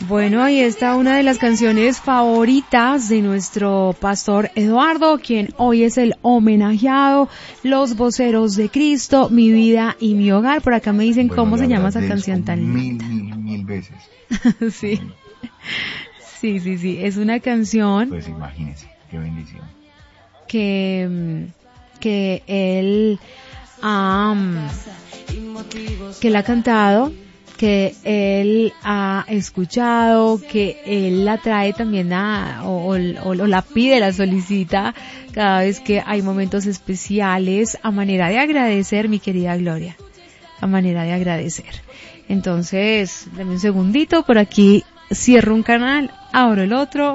Bueno, ahí está una de las canciones favoritas de nuestro pastor Eduardo, quien hoy es el homenajeado, Los Voceros de Cristo, Mi Vida y Mi Hogar. Por acá me dicen cómo se llama esa canción tan linda. Mil veces. Sí. Sí, es una canción. Pues imagínese, qué bendición. Que él que la ha cantado, que él ha escuchado, que él la trae también o la pide, la solicita cada vez que hay momentos especiales, a manera de agradecer, mi querida Gloria, a manera de agradecer. Entonces, dame un segundito, por aquí cierro un canal, abro el otro.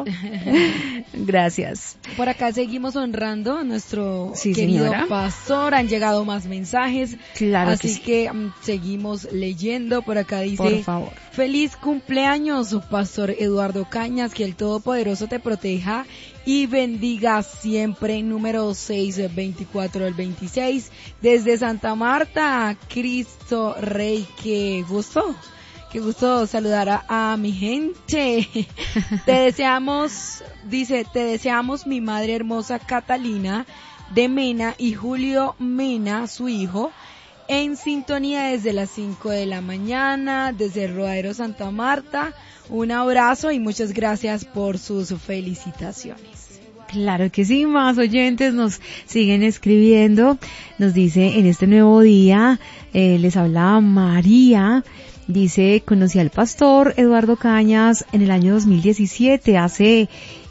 Gracias. Por acá seguimos honrando a nuestro querido señora. Pastor. Han llegado más mensajes. Claro. Así que seguimos leyendo. Por acá dice: por favor. Feliz cumpleaños, Pastor Eduardo Cañas. Que el Todopoderoso te proteja y bendiga siempre. Número 624 del 26. Desde Santa Marta, Cristo Rey. Qué gusto saludar a mi gente. Te deseamos mi madre hermosa Catalina de Mena y Julio Mena, su hijo, en sintonía desde las 5 de la mañana, desde el Rodadero Santa Marta. Un abrazo y muchas gracias por sus felicitaciones. Claro que sí, más oyentes nos siguen escribiendo. Nos dice: en este nuevo día, les habla María. Dice: conocí al pastor Eduardo Cañas en el año 2017, hace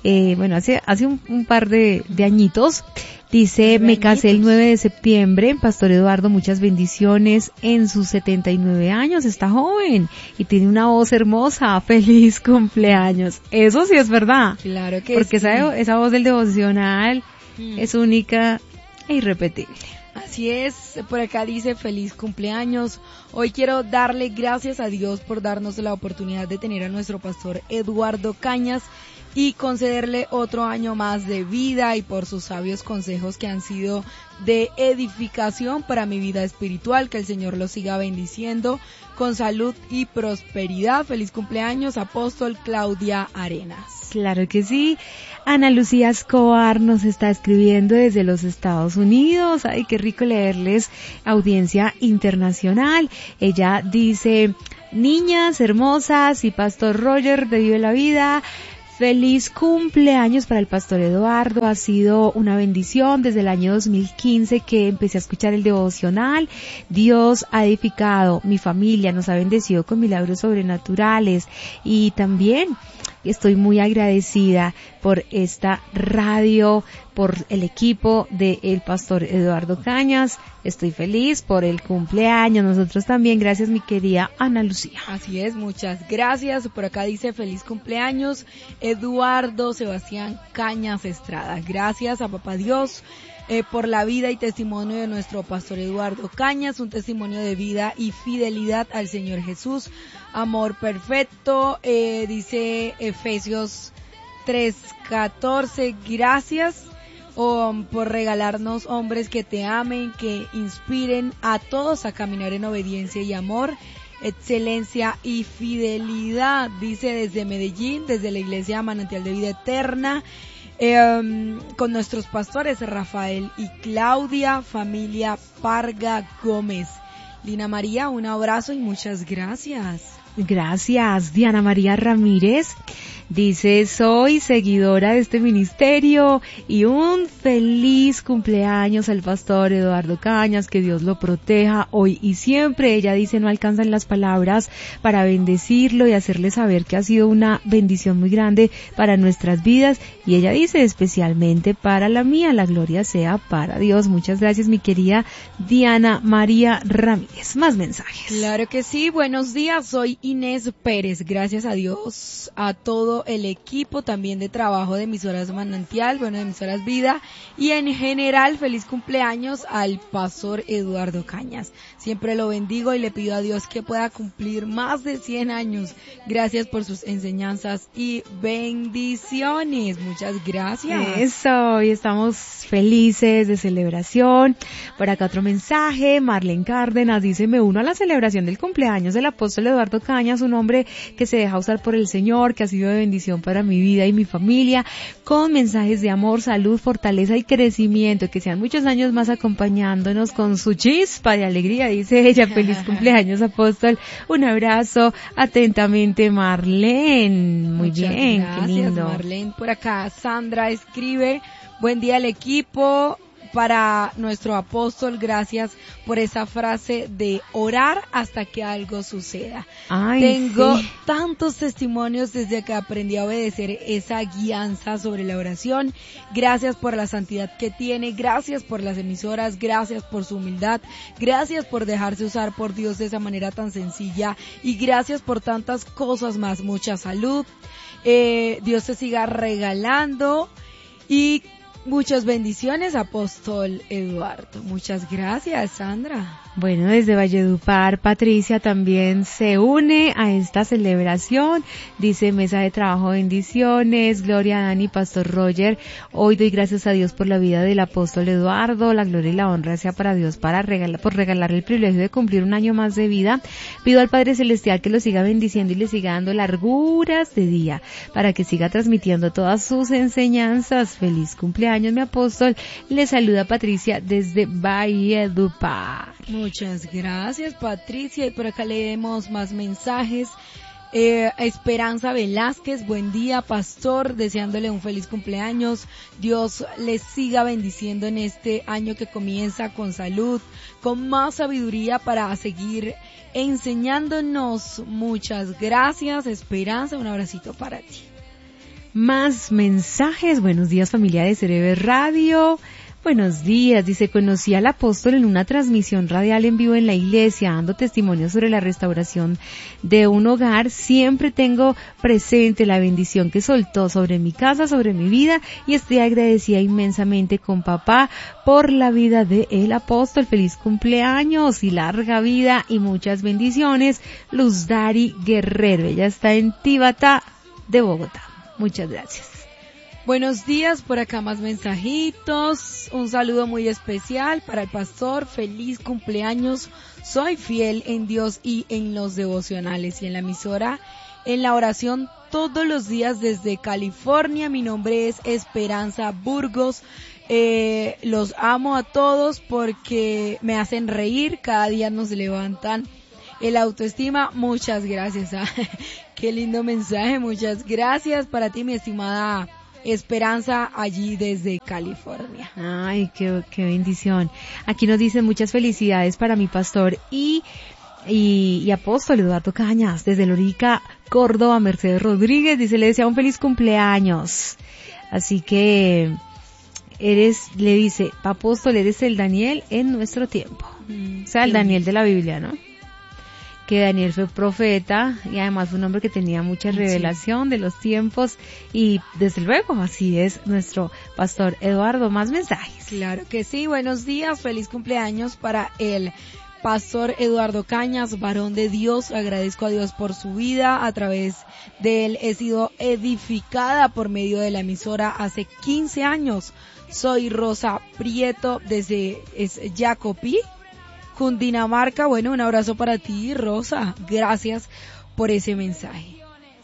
un par de añitos. Dice: me casé el 9 de septiembre, Pastor Eduardo, muchas bendiciones en sus 79 años, está joven y tiene una voz hermosa, feliz cumpleaños. Eso sí es verdad. Claro que porque sí. esa voz del devocional es única e irrepetible. Así es, por acá dice: feliz cumpleaños. Hoy quiero darle gracias a Dios por darnos la oportunidad de tener a nuestro pastor Eduardo Cañas y concederle otro año más de vida, y por sus sabios consejos que han sido de edificación para mi vida espiritual. Que el Señor lo siga bendiciendo con salud y prosperidad. Feliz cumpleaños, apóstol Claudia Arenas. Claro que sí. Ana Lucía Escobar nos está escribiendo desde los Estados Unidos. Ay, qué rico leerles, audiencia internacional. Ella dice: niñas hermosas y Pastor Roger de Vive la Vida, feliz cumpleaños para el Pastor Eduardo. Ha sido una bendición desde el año 2015 que empecé a escuchar el devocional. Dios ha edificado mi familia, nos ha bendecido con milagros sobrenaturales, y también estoy muy agradecida por esta radio, por el equipo del Pastor Eduardo Cañas. Estoy feliz por el cumpleaños. Nosotros también. Gracias, mi querida Ana Lucía. Así es, muchas gracias. Por acá dice: feliz cumpleaños, Eduardo Sebastián Cañas Estrada. Gracias a Papá Dios por la vida y testimonio de nuestro Pastor Eduardo Cañas, un testimonio de vida y fidelidad al Señor Jesús, amor perfecto. Dice Efesios 3:14, gracias por regalarnos hombres que te amen, que inspiren a todos a caminar en obediencia y amor, excelencia y fidelidad. Dice desde Medellín, desde la Iglesia Manantial de Vida Eterna, con nuestros pastores Rafael y Claudia, familia Parga Gómez. Lina María, un abrazo y muchas gracias. Gracias. Diana María Ramírez dice: soy seguidora de este ministerio y un feliz cumpleaños al Pastor Eduardo Cañas, que Dios lo proteja hoy y siempre. Ella dice: no alcanzan las palabras para bendecirlo y hacerle saber que ha sido una bendición muy grande para nuestras vidas, y ella dice: especialmente para la mía, la gloria sea para Dios. Muchas gracias, mi querida Diana María Ramírez. Más mensajes. Claro que sí. Buenos días, soy Inés Pérez. Gracias a Dios, a todo el equipo también de trabajo de Emisoras Manantial, de Emisoras Vida, y en general feliz cumpleaños al Pastor Eduardo Cañas. Siempre lo bendigo y le pido a Dios que pueda cumplir más de 100 años. Gracias por sus enseñanzas y bendiciones. Muchas gracias. Eso, y estamos felices de celebración. Por acá otro mensaje. Marlene Cárdenas dice: me uno a la celebración del cumpleaños del apóstol Eduardo Cañas Cañas, un hombre que se deja usar por el Señor, que ha sido de bendición para mi vida y mi familia, con mensajes de amor, salud, fortaleza y crecimiento, que sean muchos años más acompañándonos con su chispa de alegría, dice ella. Feliz cumpleaños, apóstol. Un abrazo, atentamente, Marlene. Muy Muchas bien, gracias, qué lindo. Marlene. Por acá Sandra escribe: buen día al equipo. Para nuestro apóstol, gracias por esa frase de orar hasta que algo suceda. Ay, Tengo sí. tantos testimonios desde que aprendí a obedecer esa guianza sobre la oración. Gracias por la santidad que tiene, gracias por las emisoras, gracias por su humildad, gracias por dejarse usar por Dios de esa manera tan sencilla y gracias por tantas cosas más. Mucha salud, Dios te siga regalando y muchas bendiciones, apóstol Eduardo. Muchas gracias, Sandra. Bueno, desde Valledupar, Patricia también se une a esta celebración. Dice: mesa de trabajo, bendiciones. Gloria, Dani, Pastor Roger. Hoy doy gracias a Dios por la vida del apóstol Eduardo. La gloria y la honra sea para Dios por regalar el privilegio de cumplir un año más de vida. Pido al Padre Celestial que lo siga bendiciendo y le siga dando larguras de día para que siga transmitiendo todas sus enseñanzas. Feliz cumpleaños, mi apóstol. Le saluda Patricia desde Valledupar. Muchas gracias, Patricia. Y por acá leemos más mensajes. Esperanza Velázquez: buen día, pastor, deseándole un feliz cumpleaños. Dios les siga bendiciendo en este año que comienza con salud, con más sabiduría para seguir enseñándonos. Muchas gracias, Esperanza. Un abracito para ti. Más mensajes. Buenos días, familia de CRB Radio. Buenos días, dice: conocí al apóstol en una transmisión radial en vivo en la iglesia, dando testimonio sobre la restauración de un hogar. Siempre tengo presente la bendición que soltó sobre mi casa, sobre mi vida, y estoy agradecida inmensamente con papá por la vida de el apóstol. Feliz cumpleaños y larga vida y muchas bendiciones. Luz Dari Guerrero, ella está en Tibata de Bogotá. Muchas gracias. Buenos días, por acá más mensajitos. Un saludo muy especial para el pastor. Feliz cumpleaños. Soy fiel en Dios y en los devocionales y en la emisora, en la oración todos los días desde California. Mi nombre es Esperanza Burgos. Los amo a todos porque me hacen reír. Cada día nos levantan el autoestima. Muchas gracias. Qué lindo mensaje. Muchas gracias para ti, mi estimada Esperanza, allí desde California. Ay, qué bendición. Aquí nos dicen: muchas felicidades para mi pastor y apóstol Eduardo Cañas, desde Lorica, Córdoba. Mercedes Rodríguez dice: le desea un feliz cumpleaños. Así que le dice: apóstol, eres el Daniel en nuestro tiempo. O sea, el Daniel de la Biblia, ¿no? Que Daniel fue profeta y además fue un hombre que tenía mucha revelación de los tiempos, y desde luego así es nuestro pastor Eduardo. Más mensajes. Claro que sí. Buenos días, feliz cumpleaños para el pastor Eduardo Cañas, varón de Dios. Agradezco a Dios por su vida. A través de él he sido edificada por medio de la emisora hace 15 años. Soy Rosa Prieto desde Jacopí, Cundinamarca. Bueno, un abrazo para ti, Rosa. Gracias por ese mensaje.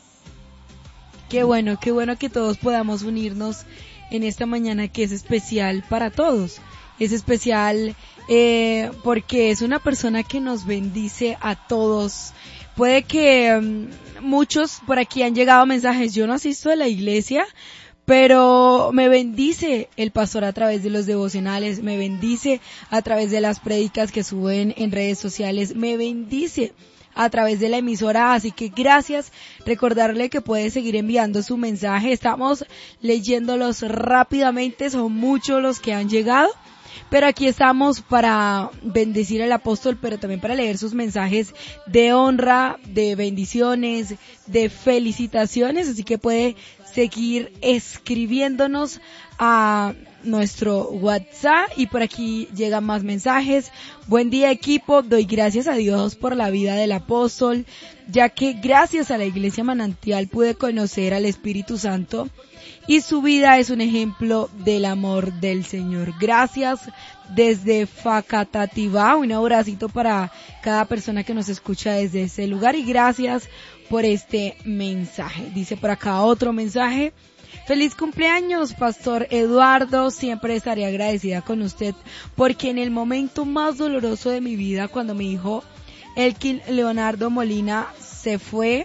Qué bueno que todos podamos unirnos en esta mañana que es especial para todos. Es especial porque es una persona que nos bendice a todos. Puede que muchos por aquí han llegado mensajes: yo no asisto a la iglesia, pero me bendice el pastor a través de los devocionales, me bendice a través de las prédicas que suben en redes sociales, me bendice a través de la emisora. Así que gracias. Recordarle que puede seguir enviando su mensaje. Estamos leyéndolos rápidamente, son muchos los que han llegado, pero aquí estamos para bendecir al apóstol, pero también para leer sus mensajes de honra, de bendiciones, de felicitaciones. Así que puede seguir escribiéndonos a nuestro WhatsApp y por aquí llegan más mensajes. Buen día, equipo. Doy gracias a Dios por la vida del apóstol, ya que gracias a la Iglesia Manantial pude conocer al Espíritu Santo y su vida es un ejemplo del amor del Señor. Gracias desde Facatativá, un abracito para cada persona que nos escucha desde ese lugar y gracias por este mensaje. Dice por acá otro mensaje. Feliz cumpleaños, Pastor Eduardo, siempre estaré agradecida con usted porque en el momento más doloroso de mi vida, cuando mi hijo Elkin Leonardo Molina se fue,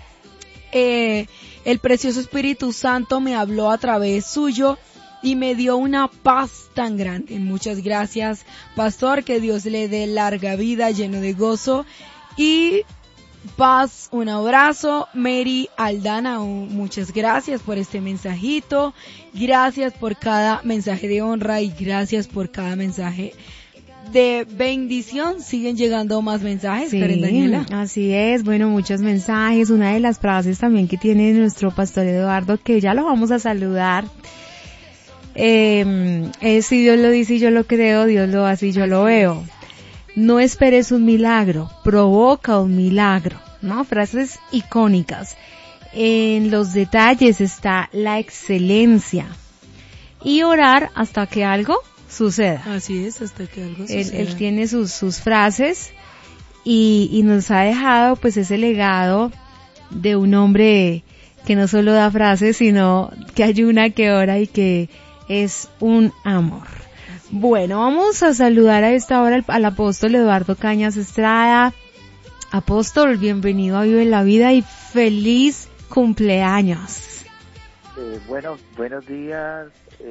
el precioso Espíritu Santo me habló a través suyo y me dio una paz tan grande. Muchas gracias, Pastor, que Dios le dé larga vida, lleno de gozo y paz. Un abrazo, Mary Aldana, muchas gracias por este mensajito, gracias por cada mensaje de honra y gracias por cada mensaje de bendición. Siguen llegando más mensajes, Sí, Karen Daniela. así es, bueno, muchos mensajes. Una de las frases también que tiene nuestro Pastor Eduardo, que ya lo vamos a saludar, es: si Dios lo dice y yo lo creo, Dios lo hace y yo lo veo. No esperes un milagro, provoca un milagro, ¿no? Frases icónicas. En los detalles está la excelencia. Y orar hasta que algo suceda. Así es, hasta que algo suceda. Él tiene sus frases y nos ha dejado pues ese legado de un hombre que no solo da frases, sino que ayuna, que ora y que es un amor. Bueno, vamos a saludar a esta hora al apóstol Eduardo Cañas Estrada. Apóstol, bienvenido a Vive la Vida y feliz cumpleaños. Buenos días,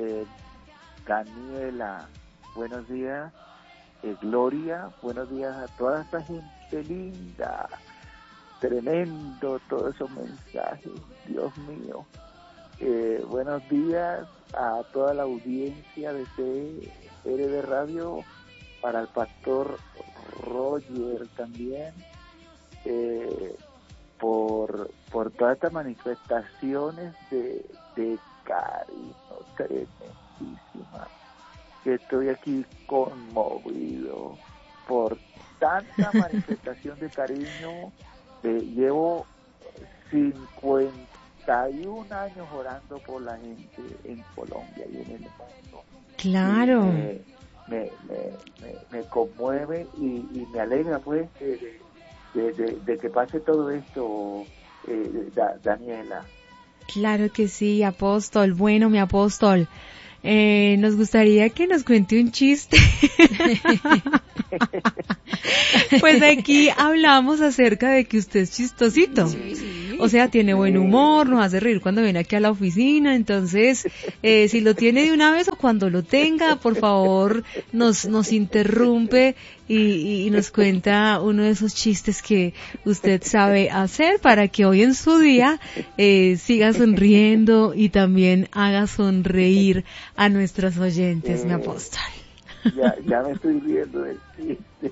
Daniela, buenos días, Gloria, buenos días a toda esta gente linda. Tremendo todos esos mensajes, Dios mío. Buenos días a toda la audiencia de CRD Radio, para el pastor Roger también, por todas estas manifestaciones de cariño tremendísimas, que estoy aquí conmovido por tanta manifestación de cariño. Llevo 51 años orando por la gente en Colombia y en el mundo. Claro. Me conmueve y me alegra pues de que pase todo esto, Daniela. Claro que sí, apóstol. Bueno, mi apóstol, nos gustaría que nos cuente un chiste. Pues aquí hablamos acerca de que usted es chistosito. Sí. O sea, tiene buen humor, nos hace reír cuando viene aquí a la oficina. Entonces, si lo tiene de una vez o cuando lo tenga, por favor, nos interrumpe y nos cuenta uno de esos chistes que usted sabe hacer para que hoy en su día siga sonriendo y también haga sonreír a nuestros oyentes, mi apóstol. Ya me estoy riendo del chiste.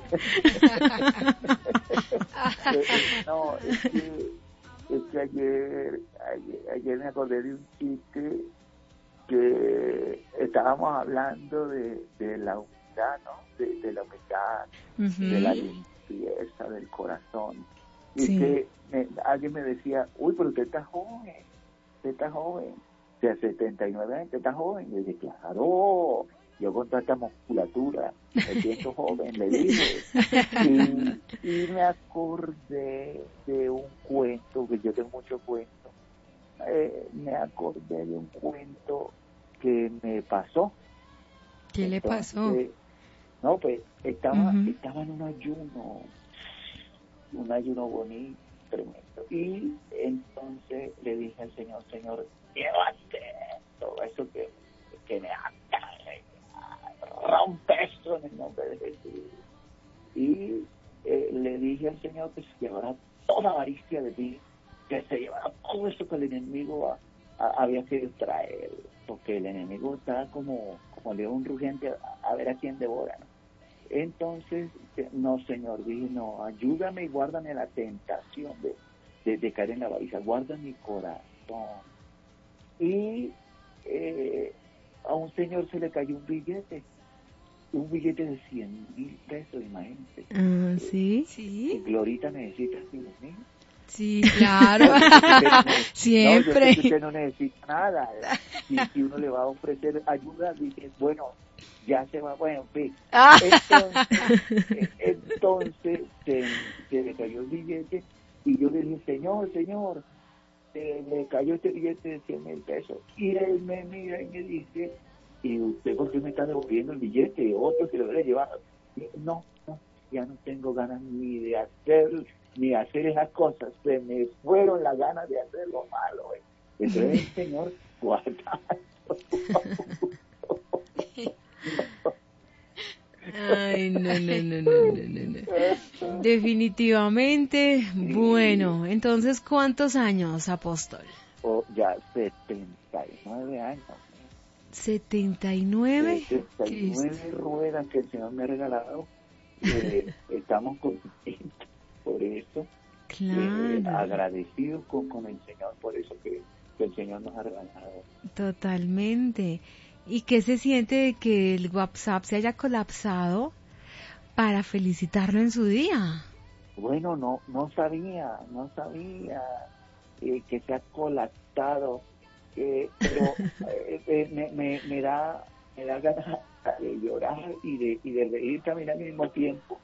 No, es que ayer me acordé de un chiste que estábamos hablando de la humildad, ¿no? De la humildad, de la limpieza del corazón. Y Sí. que alguien me decía, uy, pero usted está joven. O sea, 79 años, usted está joven. Y yo dije, claro, yo con toda esta musculatura me siento joven, le dije. Y me acordé de un cuento, que yo tengo muchos cuentos. Me acordé de un cuento que me pasó. ¿Qué le pasó? No, pues estaba en un ayuno bonito, tremendo. Y entonces le dije al Señor, llévate todo eso que me ata, rompe esto en el nombre de Jesús. Y le dije al Señor que se llevara toda avaricia de ti, que se llevara todo eso que el enemigo había querido traer, porque el enemigo está como león rugiente a ver a quién devora, ¿no? Entonces, no, Señor, dije, no, ayúdame y guárdame la tentación de caer en la avaricia, guarda mi corazón. Y a un señor se le cayó un billete de 100,000 pesos, imagínate. ¿Sí? Sí. Glorita necesita 100,000. Sí, claro. Siempre. No, yo sé que usted no necesita nada. Si uno le va a ofrecer ayuda, dice, bueno, ya se va, bueno, en fin. Entonces se le cayó el billete y yo le dije, señor, me cayó este billete de 100,000 pesos. Y él me mira y me dice, ¿y usted por qué me está devolviendo el billete? Otro que lo hubiera llevado. Y yo, no, ya no tengo ganas ni de hacer esas cosas. Se me fueron las ganas de hacer lo malo. Entonces el señor guarda. Ay, no. Definitivamente, bueno, entonces, ¿cuántos años, apóstol? Ya 79 años. 79. 79 ruedas que el Señor me ha regalado. Estamos contentos por eso. Claro. Agradecidos con el Señor por eso que el Señor nos ha regalado. Totalmente. ¿Y qué se siente de que el WhatsApp se haya colapsado para felicitarlo en su día? Bueno, no sabía que se ha colapsado, pero me da ganas de llorar y de reír también al mismo tiempo,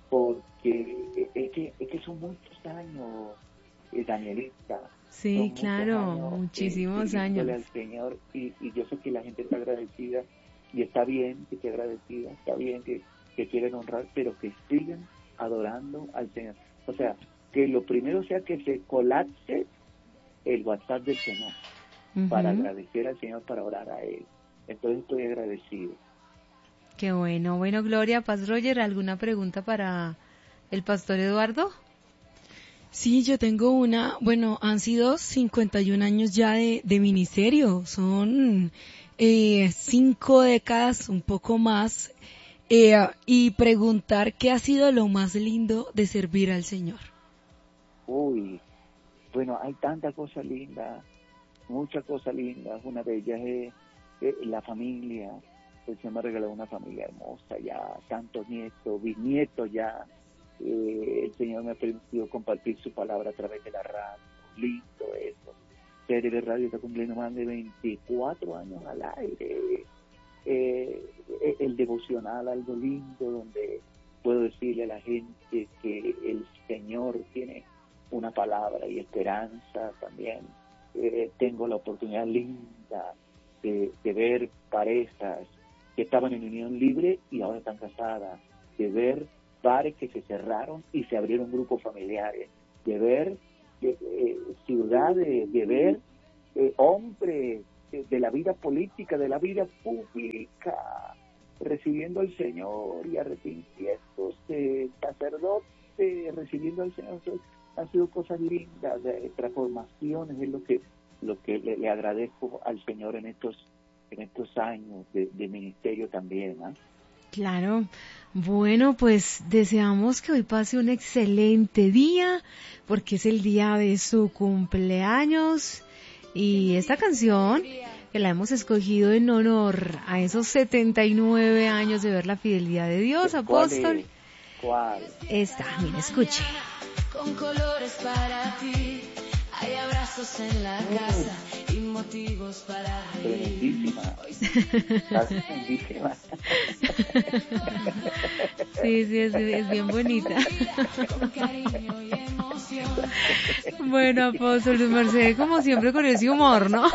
porque es que son muchos años, Danielita. Sí, claro, muchísimos años. Al Señor, y yo sé que la gente está agradecida, y está bien que esté agradecida, está bien que quieren honrar, pero que sigan adorando al Señor. O sea, que lo primero sea que se colapse el WhatsApp del Señor, para agradecer al Señor, para orar a Él. Entonces estoy agradecido. Qué bueno. Bueno, Gloria, Paz Roger, ¿alguna pregunta para el pastor Eduardo? Sí, yo tengo una. Bueno, han sido 51 años ya de ministerio. Son 5 décadas, un poco más. Y preguntar qué ha sido lo más lindo de servir al Señor. Uy, bueno, hay tantas cosas lindas, muchas cosas lindas. Una de ellas es la familia. El Señor me regaló una familia hermosa ya, tantos nietos, bisnietos ya. El Señor me ha permitido compartir su palabra a través de la radio. Lindo eso. TDB Radio está cumpliendo más de 24 años al aire. El devocional, algo lindo, donde puedo decirle a la gente que el Señor tiene una palabra y esperanza también. Tengo la oportunidad linda de ver parejas que estaban en unión libre y ahora están casadas, de ver bares que se cerraron y se abrieron grupos familiares, de ver ciudades, de ver hombres de la vida política, de la vida pública, recibiendo al Señor y arrepintiéndose, sacerdotes recibiendo al Señor. Han sido cosas lindas, transformaciones, es lo que le agradezco al Señor en estos años de ministerio también, ¿eh? Claro. Bueno, pues deseamos que hoy pase un excelente día, porque es el día de su cumpleaños. Y esta canción, que la hemos escogido en honor a esos 79 años de ver la fidelidad de Dios, apóstol. ¿Cuál? Esta, mire, escuche. Con colores para ti, hay abrazos en la casa y motivos para reír. Tremendísima. Sí, es bien bonita. Con cariño y emoción. Bueno, apóstol Luz Mercedes, como siempre, con ese humor, ¿no?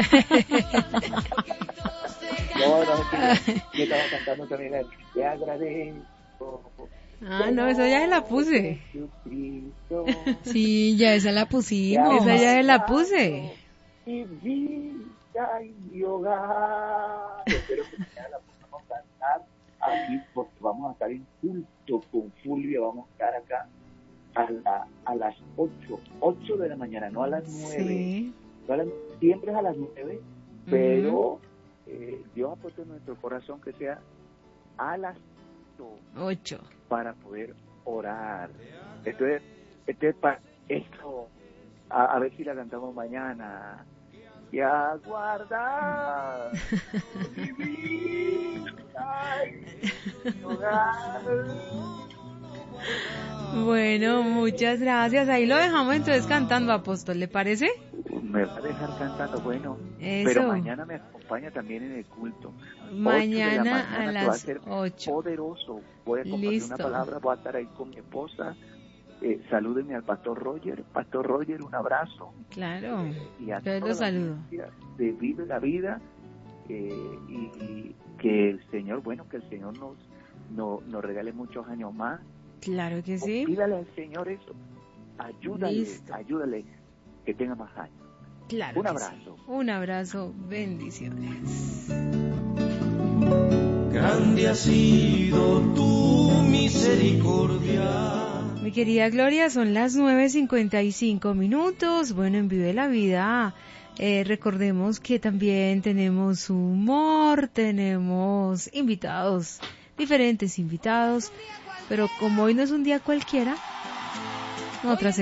No, yo estaba cantando también te agradezco. No, esa ya se la puse. Sí, ya esa la pusimos. Esa ya se la puse. Mi vida y mi hogar. Espero que mañana la podamos cantar aquí, porque vamos a estar en culto con Fulvia. Vamos a estar acá a las 8 de la mañana, no a las 9. Sí. Siempre es a las 9, pero Dios ha puesto en nuestro corazón que sea a las 8 para poder orar. Entonces para esto, a ver si la cantamos mañana. Y aguardar mi vida y mi hogar. Bueno, muchas gracias. Ahí lo dejamos entonces cantando, apóstol, ¿le parece? Me va a dejar cantando, bueno. Eso. Pero mañana me acompaña también en el culto. Mañana 8 de la a mañana, que va a las ser 8. Poderoso. Voy a compartir Listo. una palabra, voy a estar ahí con mi esposa. Salúdenme al Pastor Roger. Pastor Roger, un abrazo. Claro, Y a yo toda lo la saludo. audiencia de Vive la Vida. Y que el Señor, bueno, que el Señor nos regale muchos años más. Claro que sí. Pídale al Señor eso. Listo. Ayúdale que tenga más años. Claro Un que abrazo. sí. Un abrazo, bendiciones. Grande ha sido tu misericordia. Mi querida Gloria, son las 9:55. Bueno, en Vive la Vida, recordemos que también tenemos humor, tenemos invitados, diferentes invitados, pero como hoy no es un día cualquiera, nosotras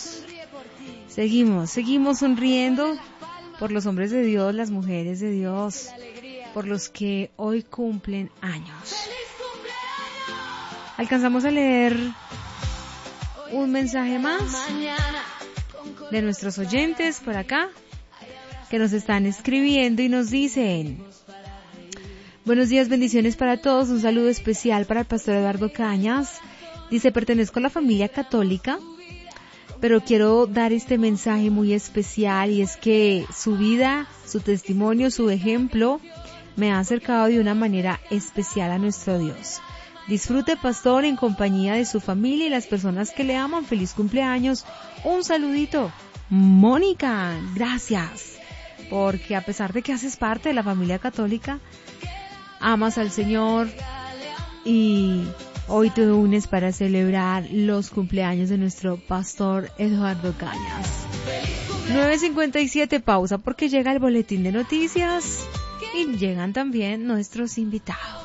seguimos sonriendo por los hombres de Dios, las mujeres de Dios, por los que hoy cumplen años. Alcanzamos a leer un mensaje más de nuestros oyentes por acá que nos están escribiendo y nos dicen: buenos días, bendiciones para todos, un saludo especial para el pastor Eduardo Cañas. Dice: pertenezco a la familia católica, pero quiero dar este mensaje muy especial, y es que su vida, su testimonio, su ejemplo me ha acercado de una manera especial a nuestro Dios. Disfrute, pastor, en compañía de su familia y las personas que le aman. Feliz cumpleaños. Un saludito. Mónica, gracias. Porque a pesar de que haces parte de la familia católica, amas al Señor y hoy te unes para celebrar los cumpleaños de nuestro pastor Eduardo Cañas. 9:57, pausa porque llega el boletín de noticias y llegan también nuestros invitados.